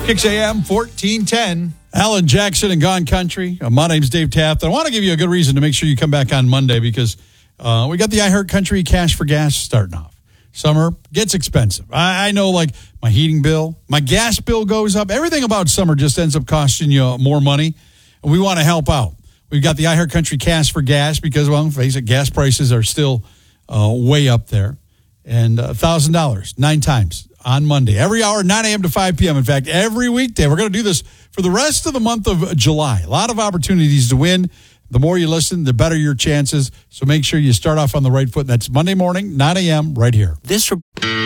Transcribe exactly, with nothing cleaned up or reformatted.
six a.m., fourteen ten. Alan Jackson and Gone Country. Uh, my name's Dave Taft. I want to give you a good reason to make sure you come back on Monday because uh, we got the iHeart Country Cash for Gas starting off. Summer gets expensive. I, I know, like, my heating bill, my gas bill goes up. Everything about summer just ends up costing you more money, and we want to help out. We've got the iHeart Country Cash for Gas because, well, face it, gas prices are still uh, way up there. And uh, one thousand dollars nine times on Monday. Every hour, nine a.m. to five p.m. In fact, every weekday. We're going to do this for the rest of the month of July. A lot of opportunities to win. The more you listen, the better your chances. So make sure you start off on the right foot. That's Monday morning, nine a.m. right here. This. Re-